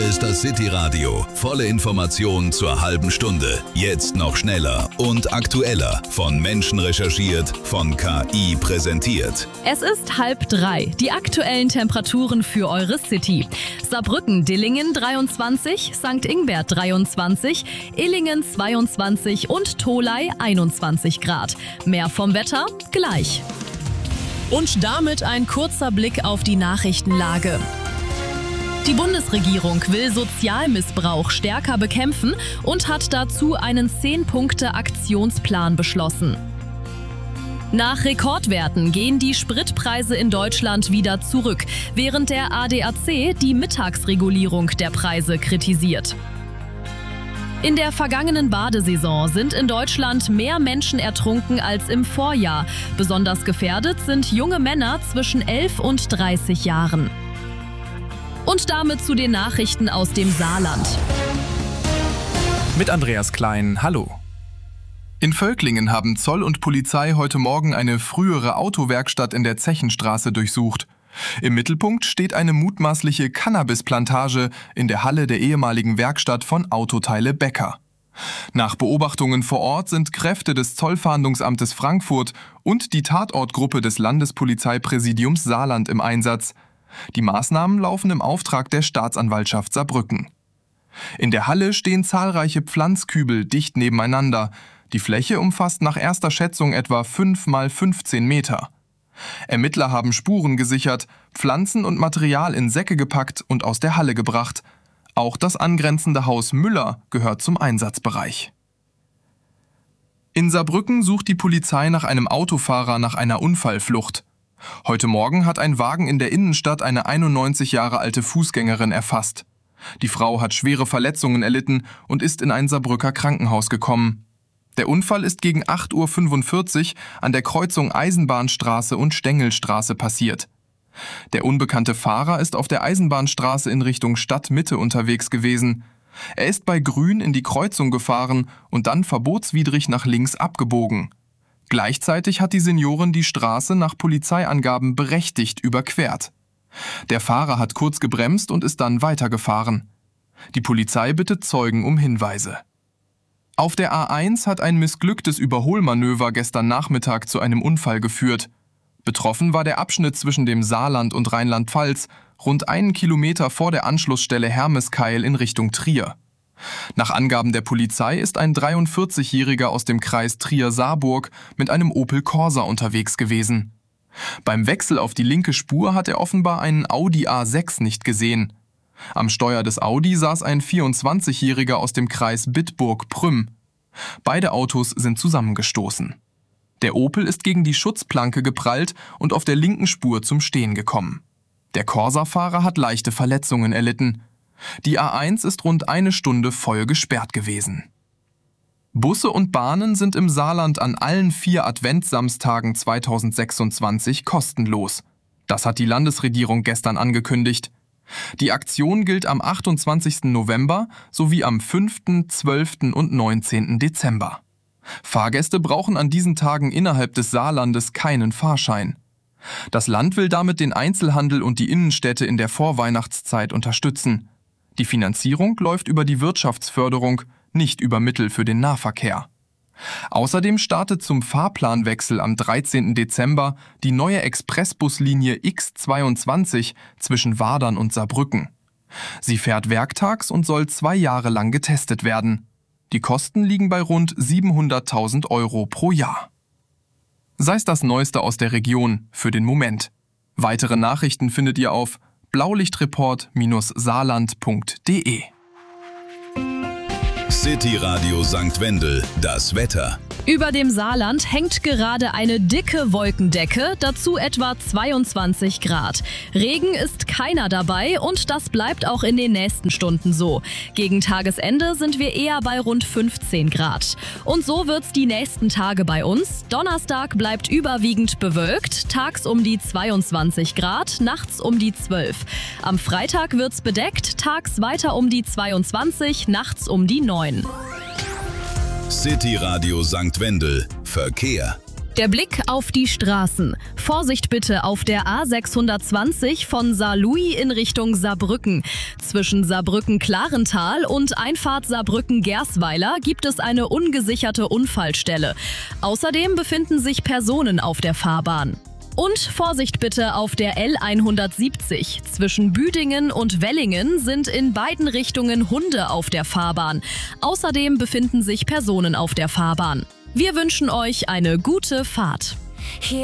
ist das City Radio. Volle Informationen zur halben Stunde. Jetzt noch schneller und aktueller. Von Menschen recherchiert, von KI präsentiert. Es ist 2:30. Die aktuellen Temperaturen für eure City. Saarbrücken-Dillingen 23, St. Ingbert 23, Illingen 22 und Tholey 21 Grad. Mehr vom Wetter gleich. Und damit ein kurzer Blick auf die Nachrichtenlage. Die Bundesregierung will Sozialmissbrauch stärker bekämpfen und hat dazu einen 10-Punkte-Aktionsplan beschlossen. Nach Rekordwerten gehen die Spritpreise in Deutschland wieder zurück, während der ADAC die Mittagsregulierung der Preise kritisiert. In der vergangenen Badesaison sind in Deutschland mehr Menschen ertrunken als im Vorjahr. Besonders gefährdet sind junge Männer zwischen 11 und 30 Jahren. Und damit zu den Nachrichten aus dem Saarland. Mit Andreas Klein, hallo. In Völklingen haben Zoll und Polizei heute Morgen eine frühere Autowerkstatt in der Zechenstraße durchsucht. Im Mittelpunkt steht eine mutmaßliche Cannabisplantage in der Halle der ehemaligen Werkstatt von Autoteile Becker. Nach Beobachtungen vor Ort sind Kräfte des Zollfahndungsamtes Frankfurt und die Tatortgruppe des Landespolizeipräsidiums Saarland im Einsatz. Die Maßnahmen laufen im Auftrag der Staatsanwaltschaft Saarbrücken. In der Halle stehen zahlreiche Pflanzkübel dicht nebeneinander. Die Fläche umfasst nach erster Schätzung etwa 5 mal 15 Meter. Ermittler haben Spuren gesichert, Pflanzen und Material in Säcke gepackt und aus der Halle gebracht. Auch das angrenzende Haus Müller gehört zum Einsatzbereich. In Saarbrücken sucht die Polizei nach einem Autofahrer nach einer Unfallflucht. Heute Morgen hat ein Wagen in der Innenstadt eine 91 Jahre alte Fußgängerin erfasst. Die Frau hat schwere Verletzungen erlitten und ist in ein Saarbrücker Krankenhaus gekommen. Der Unfall ist gegen 8:45 Uhr an der Kreuzung Eisenbahnstraße und Stengelstraße passiert. Der unbekannte Fahrer ist auf der Eisenbahnstraße in Richtung Stadtmitte unterwegs gewesen. Er ist bei Grün in die Kreuzung gefahren und dann verbotswidrig nach links abgebogen. Gleichzeitig hat die Seniorin die Straße nach Polizeiangaben berechtigt überquert. Der Fahrer hat kurz gebremst und ist dann weitergefahren. Die Polizei bittet Zeugen um Hinweise. Auf der A1 hat ein missglücktes Überholmanöver gestern Nachmittag zu einem Unfall geführt. Betroffen war der Abschnitt zwischen dem Saarland und Rheinland-Pfalz, rund 1 Kilometer vor der Anschlussstelle Hermeskeil in Richtung Trier. Nach Angaben der Polizei ist ein 43-Jähriger aus dem Kreis Trier-Saarburg mit einem Opel Corsa unterwegs gewesen. Beim Wechsel auf die linke Spur hat er offenbar einen Audi A6 nicht gesehen. Am Steuer des Audi saß ein 24-Jähriger aus dem Kreis Bitburg-Prüm. Beide Autos sind zusammengestoßen. Der Opel ist gegen die Schutzplanke geprallt und auf der linken Spur zum Stehen gekommen. Der Corsa-Fahrer hat leichte Verletzungen erlitten. Die A1 ist rund 1 Stunde voll gesperrt gewesen. Busse und Bahnen sind im Saarland an allen 4 Adventssamstagen 2026 kostenlos. Das hat die Landesregierung gestern angekündigt. Die Aktion gilt am 28. November sowie am 5., 12. und 19. Dezember. Fahrgäste brauchen an diesen Tagen innerhalb des Saarlandes keinen Fahrschein. Das Land will damit den Einzelhandel und die Innenstädte in der Vorweihnachtszeit unterstützen. Die Finanzierung läuft über die Wirtschaftsförderung, nicht über Mittel für den Nahverkehr. Außerdem startet zum Fahrplanwechsel am 13. Dezember die neue Expressbuslinie X22 zwischen Wadern und Saarbrücken. Sie fährt werktags und soll 2 Jahre lang getestet werden. Die Kosten liegen bei rund 700.000 € pro Jahr. Sei es das Neueste aus der Region für den Moment. Weitere Nachrichten findet ihr auf blaulichtreport-saarland.de. City Radio St. Wendel, das Wetter. Über dem Saarland hängt gerade eine dicke Wolkendecke, dazu etwa 22 Grad. Regen ist keiner dabei und das bleibt auch in den nächsten Stunden so. Gegen Tagesende sind wir eher bei rund 15 Grad. Und so wird's die nächsten Tage bei uns. Donnerstag bleibt überwiegend bewölkt, tags um die 22 Grad, nachts um die 12. Am Freitag wird's bedeckt, tags weiter um die 22, nachts um die 9. City Radio St. Wendel. Verkehr. Der Blick auf die Straßen. Vorsicht bitte auf der A620 von Saarlouis in Richtung Saarbrücken. Zwischen Saarbrücken-Klarental und Einfahrt Saarbrücken-Gersweiler gibt es eine ungesicherte Unfallstelle. Außerdem befinden sich Personen auf der Fahrbahn. Und Vorsicht bitte auf der L170. Zwischen Büdingen und Wellingen sind in beiden Richtungen Hunde auf der Fahrbahn. Außerdem befinden sich Personen auf der Fahrbahn. Wir wünschen euch eine gute Fahrt.